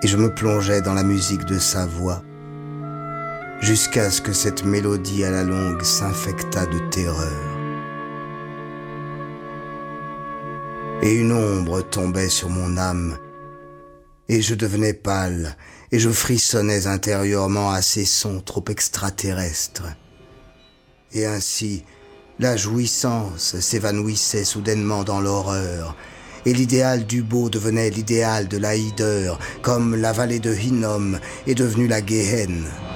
et je me plongeais dans la musique de sa voix, jusqu'à ce que cette mélodie à la longue s'infectât de terreur. Et une ombre tombait sur mon âme, et je devenais pâle, et je frissonnais intérieurement à ces sons trop extraterrestres. Et ainsi, la jouissance s'évanouissait soudainement dans l'horreur, et l'idéal du beau devenait l'idéal de la hideur, comme la vallée de Hinnom est devenue la Géhenne.